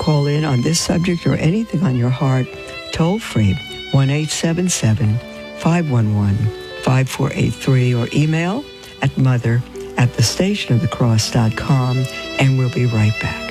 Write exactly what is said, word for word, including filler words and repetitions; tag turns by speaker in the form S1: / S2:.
S1: Call in on this subject or anything on your heart, toll free, one eight seven seven, five one one, five four eight three, or email at mother at the station of the cross dot com, and we'll be right back.